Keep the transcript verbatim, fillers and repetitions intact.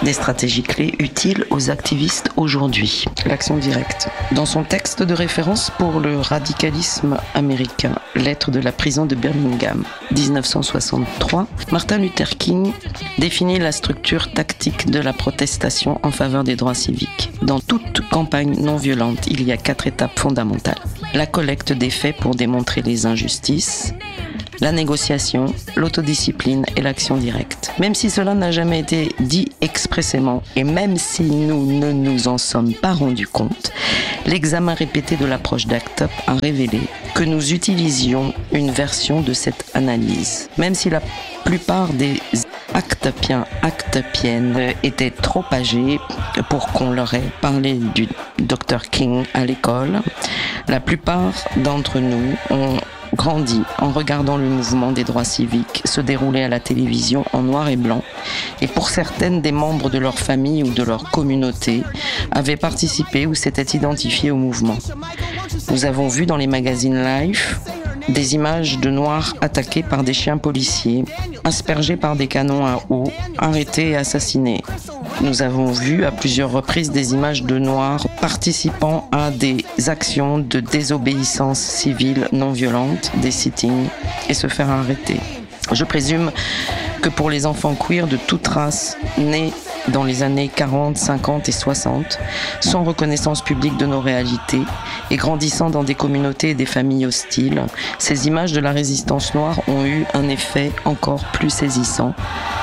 Des stratégies clés utiles aux activistes aujourd'hui. L'action directe. Dans son texte de référence pour le radicalisme américain, Lettres de la prison de Birmingham, dix-neuf cent soixante-trois, Martin Luther King définit la structure tactique de la protestation en faveur des droits civiques. Dans toute campagne non violente, il y a quatre étapes fondamentales. La collecte des faits pour démontrer les injustices, la négociation, l'autodiscipline et l'action directe. Même si cela n'a jamais été dit expressément et même si nous ne nous en sommes pas rendus compte, l'examen répété de l'approche d'ACT UP a révélé que nous utilisions une version de cette analyse. Même si la plupart des ACT-UPiens, ACT-UPiennes étaient trop âgés pour qu'on leur ait parlé du docteur King à l'école, la plupart d'entre nous ont grandi en regardant le mouvement des droits civiques se dérouler à la télévision en noir et blanc, et pour certaines, des membres de leur famille ou de leur communauté avaient participé ou s'étaient identifiés au mouvement. Nous avons vu dans les magazines Life des images de Noirs attaqués par des chiens policiers, aspergés par des canons à eau, arrêtés et assassinés. Nous avons vu à plusieurs reprises des images de Noirs participant à des actions de désobéissance civile non violente, des sit-ins, et se faire arrêter. Je présume que pour les enfants queer de toute race nés dans les années quarante, cinquante et soixante, sans reconnaissance publique de nos réalités et grandissant dans des communautés et des familles hostiles, ces images de la résistance noire ont eu un effet encore plus saisissant